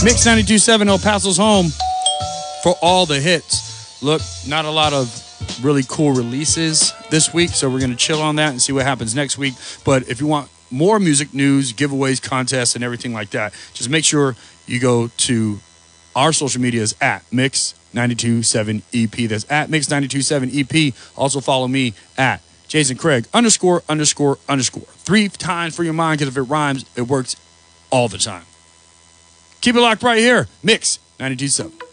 Mix 92.7 El Paso's home for all the hits. Look, not a lot of really cool releases this week, so we're going to chill on that and see what happens next week. But if you want more music news, giveaways, contests, and everything like that, just make sure you go to our social medias at Mix927EP. That's at Mix927EP. Also follow me at Jason Craig ____. 3 times for your mind, because if it rhymes, it works all the time. Keep it locked right here. Mix 92.7.